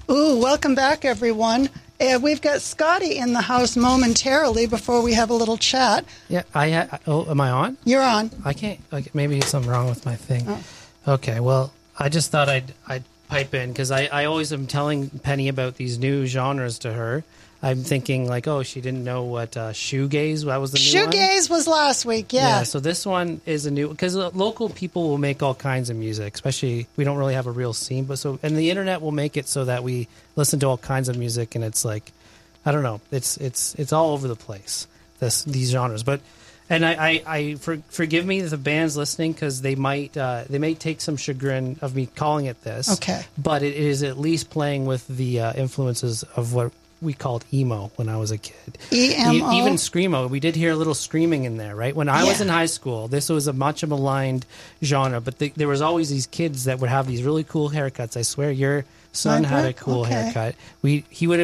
Ooh, welcome back, everyone. We've got Scotty in the house momentarily before we have a little chat. Yeah, am I on? You're on. I can't. Maybe something wrong with my thing. Oh. Okay, well, I just thought I'd pipe in because I always am telling Penny about these new genres to her. I'm thinking like, oh, she didn't know what shoegaze, that was the new one? Shoegaze was last week, yeah. Yeah, so this one is a new, because local people will make all kinds of music, especially, we don't really have a real scene, and the internet will make it so that we listen to all kinds of music, and it's like, I don't know, it's all over the place, these genres, and I forgive me the bands listening, because they may take some chagrin of me calling it this, okay, but it is at least playing with the influences of what we called emo when I was a kid. EMO? Even screamo. We did hear a little screaming in there, right? When I was in high school, this was a much maligned genre, but there was always these kids that would have these really cool haircuts. I swear your son had a cool haircut. He would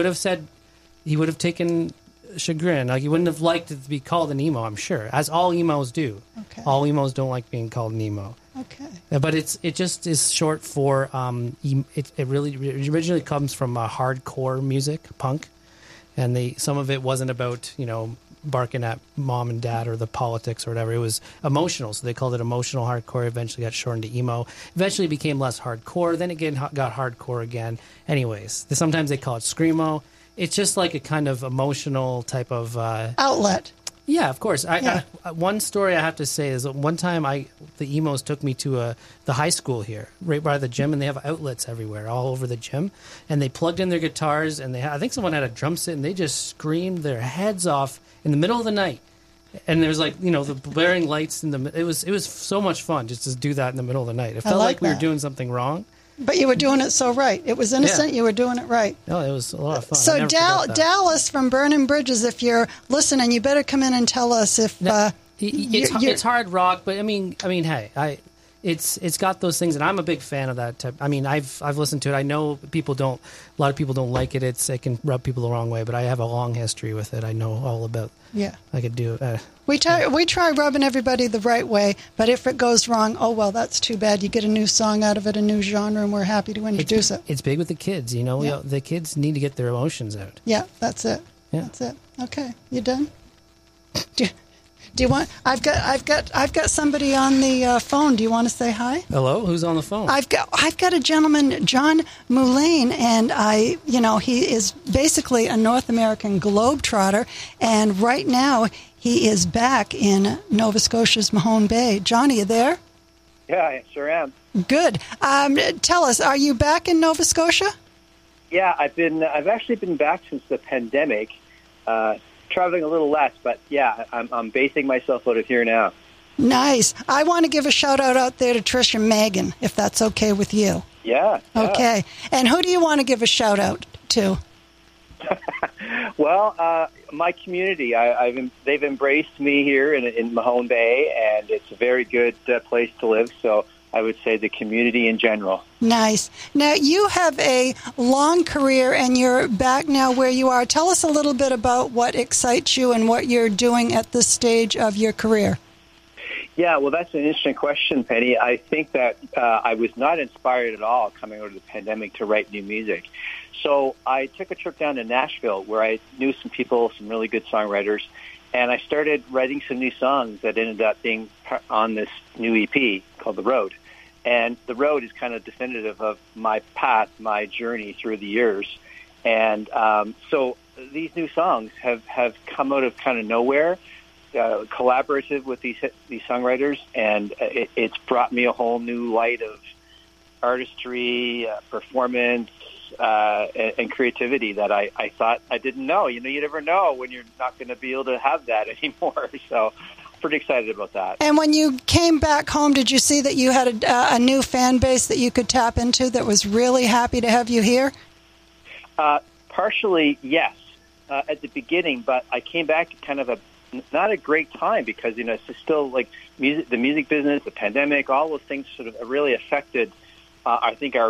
have taken chagrin. Like, he wouldn't have liked it to be called an emo, I'm sure, as all emos do. Okay. All emos don't like being called an emo. Okay. But it just is short for it originally comes from hardcore music, punk, and some of it wasn't about barking at mom and dad or the politics or whatever. It was emotional, so they called it emotional hardcore. Eventually got shortened to emo. Eventually it became less hardcore. Then again got hardcore again. Anyways, sometimes they call it screamo. It's just like a kind of emotional type of outlet. Yeah, of course. One story I have to say is that one time the emos took me to the high school here, right by the gym, and they have outlets everywhere, all over the gym. And they plugged in their guitars, and I think someone had a drum set, and they just screamed their heads off in the middle of the night. And there was the blaring lights it was so much fun just to do that in the middle of the night. It felt like we were doing something wrong. But you were doing it so right. It was innocent. Yeah. You were doing it right. No, it was a lot of fun. So Dallas from Burning Bridges, if you're listening, you better come in and tell us if it's hard rock. But I mean, hey, it's got those things, and I'm a big fan of that type. I mean, I've listened to it. I know a lot of people don't like it. It can rub people the wrong way. But I have a long history with it. I know all about. Yeah, I could do it. We try rubbing everybody the right way, but if it goes wrong, oh well, that's too bad. You get a new song out of it, a new genre, and we're happy to introduce it. It's big with the kids, Yeah. The kids need to get their emotions out. Yeah, that's it. Yeah. That's it. Okay, you done? Do you want? I've got somebody on the phone. Do you want to say hi? Hello, who's on the phone? I've got a gentleman, John Mullane, and he is basically a North American globetrotter, and right now he is back in Nova Scotia's Mahone Bay. John, are you there? Yeah, I sure am. Good. Tell us, are you back in Nova Scotia? Yeah, I've actually been back since the pandemic. Traveling a little less, but yeah, I'm basing myself out of here now. Nice. I want to give a shout out there to Trish and Megan, if that's okay with you. Yeah. Okay. And who do you want to give a shout out to? Well, my community. They've embraced me here in Mahone Bay, and it's a very good place to live. So I would say the community in general. Nice. Now, you have a long career, and you're back now where you are. Tell us a little bit about what excites you and what you're doing at this stage of your career. Yeah, well, that's an interesting question, Penny. I think that I was not inspired at all coming out of the pandemic to write new music. So I took a trip down to Nashville where I knew some people, some really good songwriters, and I started writing some new songs that ended up being on this new EP called The Road. And The Road is kind of definitive of my path, my journey through the years. And so these new songs have come out of kind of nowhere, collaborative with these songwriters, and it's brought me a whole new light of artistry, performance, and creativity that I thought I didn't know. You never know when you're not going to be able to have that anymore. So pretty excited about that. And when you came back home, did you see that you had a new fan base that you could tap into that was really happy to have you here? Partially, yes, at the beginning, but I came back at kind of not a great time because, it's still like the music business, the pandemic, all those things sort of really affected, I think, our